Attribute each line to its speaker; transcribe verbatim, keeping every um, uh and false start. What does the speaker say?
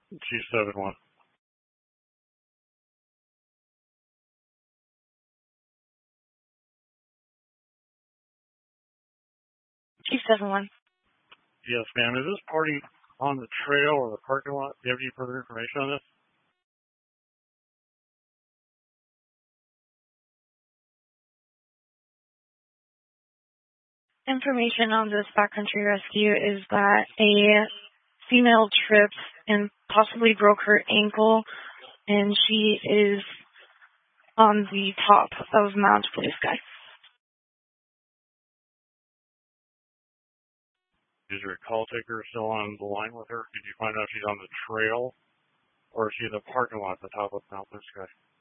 Speaker 1: Chief seven one.
Speaker 2: Chief seven one.
Speaker 1: Yes, ma'am. Is this party on the trail or the parking lot? Do you have any further information on this?
Speaker 2: Information on this backcountry rescue is that a female tripped and possibly broke her ankle, and she is on the top of Mount Blue Sky.
Speaker 1: Is your call taker still on the line with her? Did you find out if she's on the trail or is she in the parking lot at the top of Mount Blue Sky?